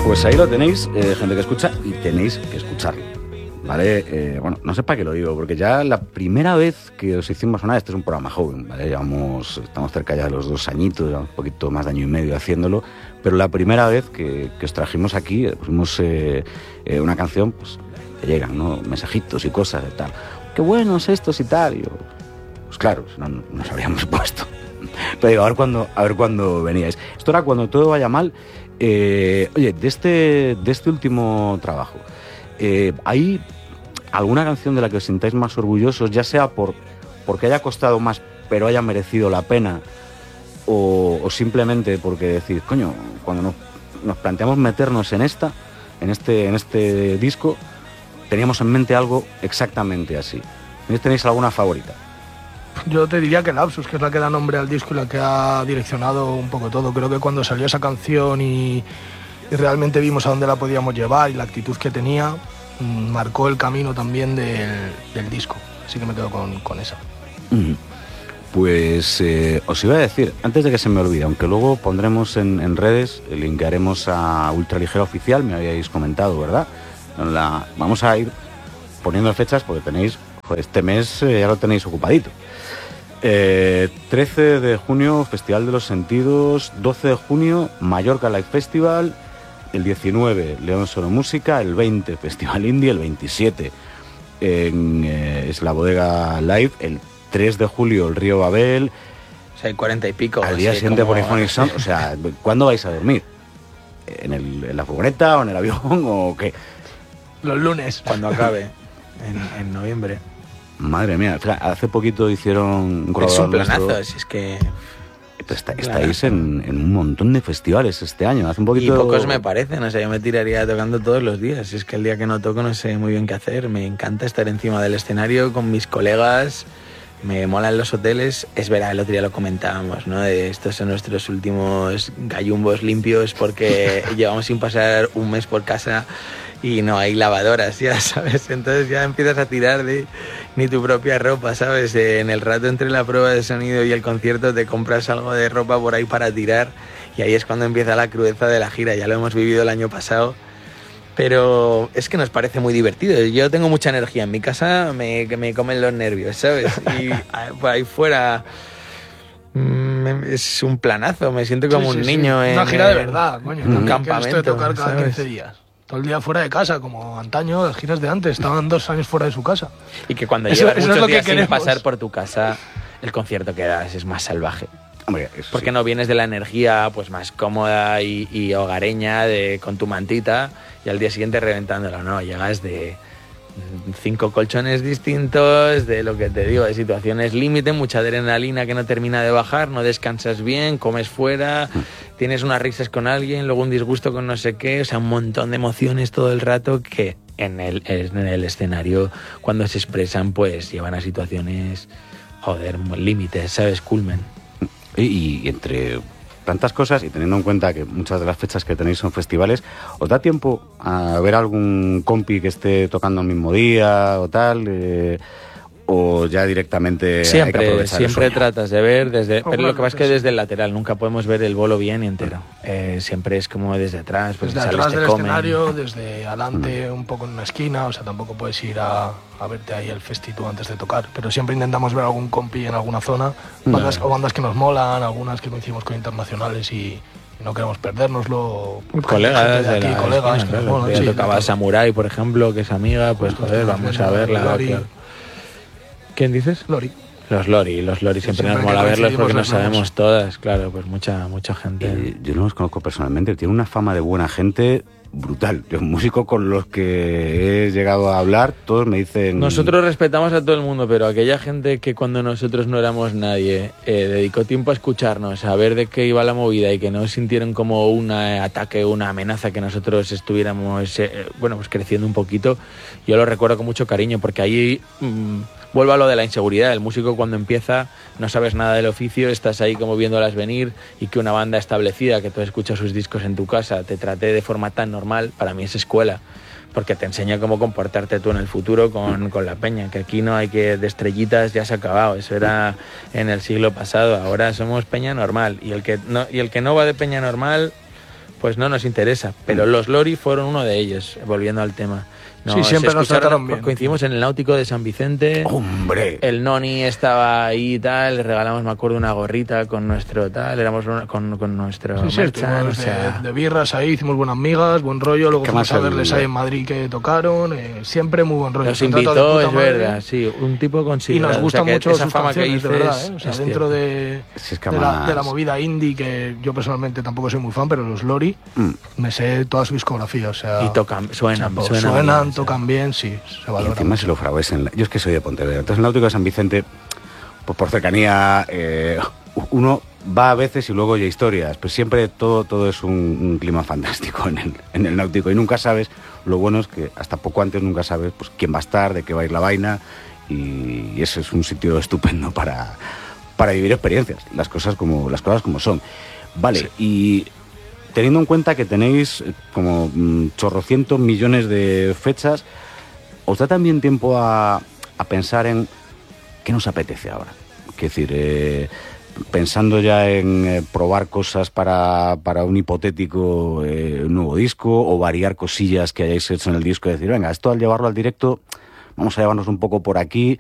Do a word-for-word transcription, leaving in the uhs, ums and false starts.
Pues ahí lo tenéis, eh, gente que escucha, y tenéis que escucharlo, ¿vale? Eh, bueno, no sé para qué lo digo, porque ya la primera vez que os hicimos sonar, este es un programa joven, ¿vale? Llevamos, estamos cerca ya de los dos añitos, ya un poquito más de año y medio haciéndolo, pero la primera vez que, que os trajimos aquí, pusimos eh, eh, una canción, pues, que llegan, ¿no? Mensajitos y cosas y tal. Qué buenos estos y tal, y yo, pues claro, no, no nos habríamos puesto. Pero digo, a ver cuándo, a ver cuándo veníais. Esto era cuando todo vaya mal. Eh, oye, de este, de este último trabajo, eh, ¿hay alguna canción de la que os sintáis más orgullosos, ya sea por porque haya costado más, pero haya merecido la pena, o, o simplemente porque decís, coño, cuando nos, nos planteamos meternos en esta, en este, en este disco, teníamos en mente algo exactamente así? ¿Tenéis alguna favorita? Yo te diría que Lapsus, que es la que da nombre al disco y la que ha direccionado un poco todo. Creo que cuando salió esa canción y, y realmente vimos a dónde la podíamos llevar y la actitud que tenía, mmm, marcó el camino también del, del disco. Así que me quedo con, con esa. Mm. Pues eh, os iba a decir, antes de que se me olvide, aunque luego pondremos en, en redes, linkearemos a Ultraligera Oficial, me habíais comentado, ¿verdad? La, vamos a ir poniendo fechas porque tenéis, joder, este mes eh, ya lo tenéis ocupadito. Eh, trece de junio, Festival de los Sentidos. Doce de junio, Mallorca Live Festival. El diecinueve, León Solo Música. El veinte, Festival Indie. El veintisiete, en, eh, es la Bodega Live. El tres de julio, el Río Babel. O sea, hay cuarenta y pico. Al día siguiente, como... Polyphonic Sound. O sea, ¿cuándo vais a dormir? ¿En, el, ¿En la furgoneta o en el avión o qué? Los lunes. Cuando acabe, en, en noviembre. Madre mía, hace poquito hicieron un Es un planazo, si es que... Está, estáis en, en un montón de festivales este año, hace un poquito... Y pocos me parecen, o sea, yo me tiraría tocando todos los días. Si es que el día que no toco no sé muy bien qué hacer. Me encanta estar encima del escenario con mis colegas, me molan los hoteles. Es verdad, el otro día lo comentábamos, ¿no? De estos son nuestros últimos gallumbos limpios porque llevamos sin pasar un mes por casa y no hay lavadoras, ya sabes, entonces ya empiezas a tirar de ni tu propia ropa, ¿sabes? En el rato entre la prueba de sonido y el concierto te compras algo de ropa por ahí para tirar y ahí es cuando empieza la crudeza de la gira. Ya lo hemos vivido el año pasado, pero es que nos parece muy divertido. Yo tengo mucha energía en mi casa, me, me comen los nervios, ¿sabes? Y ahí fuera... es un planazo, me siento como sí, un sí, niño sí. en... Una gira de en, verdad, coño. En un campamento, esto de tocar cada ¿sabes? quince días. Todo el día fuera de casa, como antaño, las giras de antes, estaban dos años fuera de su casa. Y que cuando eso, llevas eso muchos es lo días que sin pasar por tu casa, el concierto que das es más salvaje. Hombre, eso porque sí. No vienes de la energía pues más cómoda y, y hogareña de, con tu mantita y al día siguiente reventándolo, ¿no? Llegas de cinco colchones distintos, de lo que te digo, de situaciones límite, mucha adrenalina que no termina de bajar, no descansas bien, comes fuera, tienes unas risas con alguien, luego un disgusto con no sé qué, o sea, un montón de emociones todo el rato que en el, en el escenario, cuando se expresan, pues llevan a situaciones, joder, límites, ¿sabes? Culmen. Y, y entre tantas cosas, y teniendo en cuenta que muchas de las fechas que tenéis son festivales, ¿os da tiempo a ver algún compi que esté tocando el mismo día o tal? Eh, ¿O ya directamente siempre, hay que aprovechar siempre el sueño? tratas de ver desde, oh, pero bueno, lo que pasa es que sí. desde el lateral nunca podemos ver el bolo bien y entero. Eh, siempre es como desde atrás, pues desde sales, atrás te del comen. escenario, desde adelante, un poco en una esquina, o sea, tampoco puedes ir a, a verte ahí el festival antes de tocar, pero siempre intentamos ver algún compi en alguna zona, bandas, no. o bandas que nos molan, algunas que coincidimos con internacionales y y no queremos perdérnoslo. Colegas de aquí, de la colegas esquina, que claro. molan, Yo sí, tocaba claro. Samurai, por ejemplo, que es amiga, pues joder, vamos a verla. Lori. Claro. ¿Quién dices? Lori. Los Lori, los Lori siempre, Siempre nos que mola verlos porque nos coincidimos, los sabemos vemos. todas, claro, pues mucha mucha gente. Eh, yo no los conozco personalmente, tiene una fama de buena gente brutal. Los músicos con los que he llegado a hablar, todos me dicen... Nosotros respetamos a todo el mundo, pero aquella gente que cuando nosotros no éramos nadie eh, dedicó tiempo a escucharnos, a ver de qué iba la movida y que no sintieron como un ataque, una amenaza, que nosotros estuviéramos eh, bueno, pues creciendo un poquito, yo lo recuerdo con mucho cariño, porque ahí mmm, vuelvo a lo de la inseguridad. El músico cuando empieza no sabes nada del oficio, estás ahí como viéndolas venir, y que una banda establecida, que tú escuchas sus discos en tu casa, te trate de forma tan normal, para mí es escuela, porque te enseña cómo comportarte tú en el futuro con, con la peña, que aquí no hay que de estrellitas, ya se ha acabado, eso era en el siglo pasado, ahora somos peña normal, y el que no, y el que no va de peña normal, pues no nos interesa. Pero los Lori fueron uno de ellos, volviendo al tema. No, sí, siempre nos trataron bien. Coincidimos en el Náutico de San Vicente. ¡Hombre! El Noni estaba ahí y tal, le regalamos, me acuerdo, una gorrita con nuestro tal, éramos una, con, con nuestro sí, sí, merchan, o de, sea... de birras ahí, hicimos buenas migas, buen rollo, luego fuimos a verles el... ahí en Madrid que tocaron, eh, siempre muy buen rollo. Nos invitó, es verdad, sí, un tipo considerado. Y nos gustan o sea, mucho esa sus fama canciones, que de verdad, dices, ¿eh? O sea, es dentro de, si es que de, más... la, de la movida indie, que yo personalmente tampoco soy muy fan, pero los Lori, mm. me sé toda su discografía, o sea... Y tocan, suenan, chapo, suenan, suenan bien, tocan o sea. bien, sí, se valora. Y encima se lo fragues en la... Yo es que soy de Pontevedra, entonces el Náutico de San Vicente, pues por cercanía, eh, uno va a veces y luego oye historias, pues siempre todo, todo es un, un clima fantástico en el, en el Náutico y nunca sabes, lo bueno es que hasta poco antes nunca sabes pues quién va a estar, de qué va a ir la vaina y, y ese es un sitio estupendo para, para vivir experiencias, las cosas como, las cosas como son. Vale, sí. Y teniendo en cuenta que tenéis como mm, chorrocientos millones de fechas, ¿os da también tiempo a, a pensar en qué nos apetece ahora? Es decir, eh, pensando ya en eh, probar cosas para, para un hipotético eh, nuevo disco o variar cosillas que hayáis hecho en el disco y decir, venga, esto al llevarlo al directo, vamos a llevarnos un poco por aquí